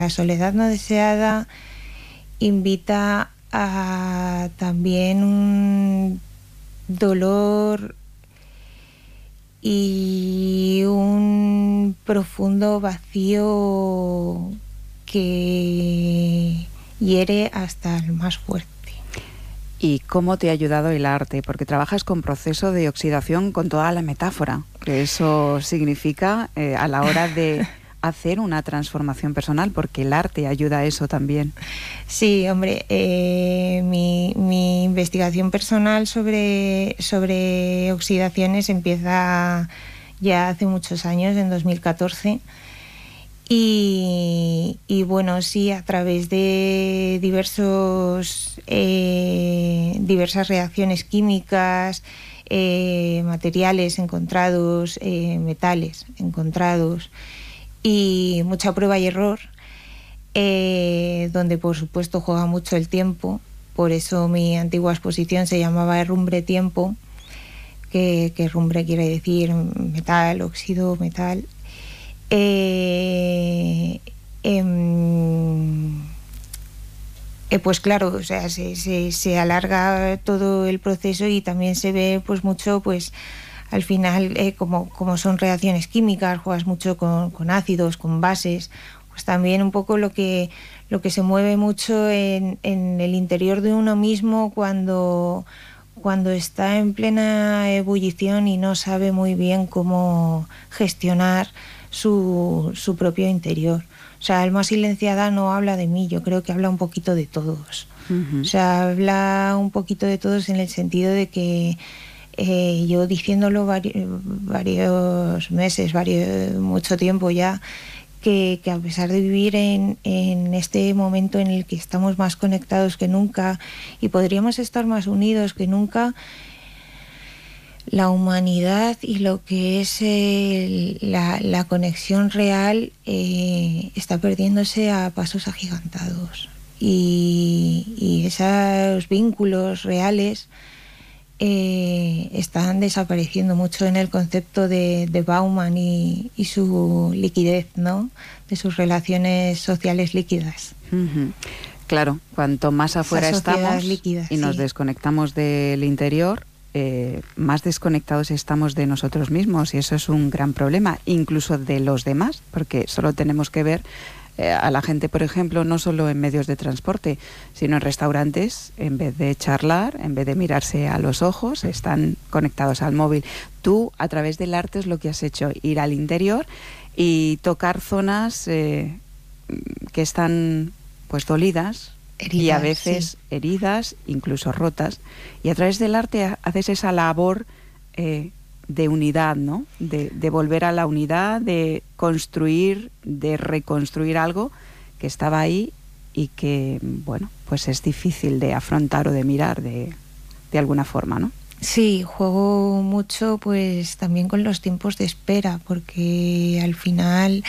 La soledad no deseada invita a también un dolor y un profundo vacío que hiere hasta el más fuerte. ¿Y cómo te ha ayudado el arte? Porque trabajas con proceso de oxidación con toda la metáfora que eso significa a la hora de hacer una transformación personal, porque el arte ayuda a eso también. Sí, hombre, mi investigación personal sobre oxidaciones empieza ya hace muchos años, en 2014. Y bueno, sí, a través de diversas reacciones químicas, materiales encontrados, metales encontrados y mucha prueba y error, donde por supuesto juega mucho el tiempo. Por eso mi antigua exposición se llamaba Herrumbre Tiempo, que herrumbre quiere decir metal, óxido, metal. Pues claro, o sea, se alarga todo el proceso y también se ve pues mucho, pues al final como son reacciones químicas, juegas mucho con ácidos, con bases, pues también un poco lo que se mueve mucho en el interior de uno mismo cuando está en plena ebullición y no sabe muy bien cómo gestionar su propio interior. O sea, Alma Silenciada no habla de mí, yo creo que habla un poquito de todos. O sea, habla un poquito de todos en el sentido de que yo diciéndolo varios meses, mucho tiempo ya, que a pesar de vivir en este momento en el que estamos más conectados que nunca y podríamos estar más unidos que nunca, la humanidad y lo que es la conexión real está perdiéndose a pasos agigantados. Y esos vínculos reales están desapareciendo mucho en el concepto de Bauman y su liquidez, ¿no? De sus relaciones sociales líquidas. Claro, cuanto más afuera estamos líquida, y nos desconectamos del interior, más desconectados estamos de nosotros mismos, y eso es un gran problema, incluso de los demás, porque solo tenemos que ver a la gente, por ejemplo, no solo en medios de transporte, sino en restaurantes. En vez de charlar, en vez de mirarse a los ojos, están conectados al móvil. Tú, a través del arte, es lo que has hecho, ir al interior y tocar zonas que están pues dolidas, heridas, y a veces heridas, incluso rotas, y a través del arte haces esa labor de unidad, ¿no? De volver a la unidad, de construir, de reconstruir algo que estaba ahí y que, bueno, pues es difícil de afrontar o de mirar de alguna forma, ¿no? Sí, juego mucho pues también con los tiempos de espera, porque al final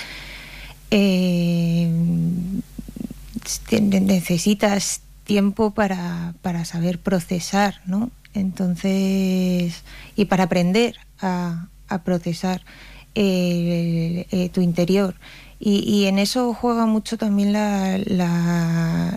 necesitas tiempo para saber procesar, ¿no? Entonces, y para aprender a procesar tu interior. Y en eso juega mucho también la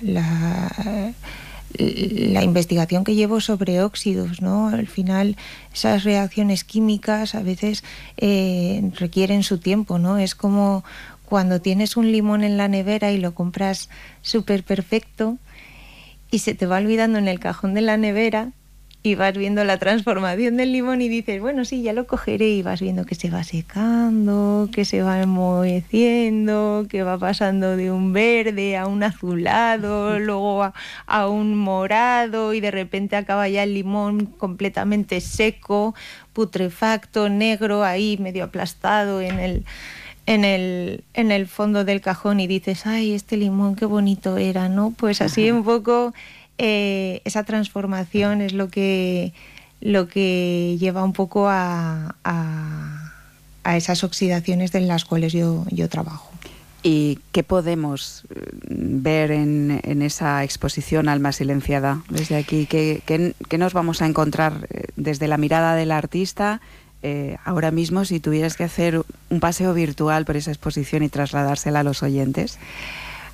investigación que llevo sobre óxidos, ¿no? Al final, esas reacciones químicas a veces requieren su tiempo, ¿no? Es como cuando tienes un limón en la nevera y lo compras súper perfecto y se te va olvidando en el cajón de la nevera y vas viendo la transformación del limón y dices, bueno, sí, ya lo cogeré, y vas viendo que se va secando, que se va enmoheciendo, que va pasando de un verde a un azulado, luego a un morado, y de repente acaba ya el limón completamente seco, putrefacto, negro, ahí medio aplastado en el fondo del cajón, y dices, ay, este limón qué bonito era, ¿no? Pues así un poco esa transformación es lo que lleva un poco a esas oxidaciones de las cuales yo trabajo. ¿Y qué podemos ver en esa exposición Alma Silenciada desde aquí? ¿Qué nos vamos a encontrar desde la mirada del artista? Ahora mismo, si tuvieras que hacer un paseo virtual por esa exposición y trasladársela a los oyentes.